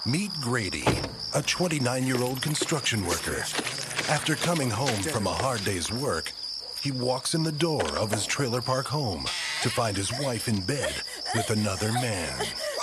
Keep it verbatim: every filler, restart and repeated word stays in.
Meet Grady, a twenty-nine-year-old construction worker. After coming home from a hard day's work, he walks in the door of his trailer park home to find his wife in bed with another man.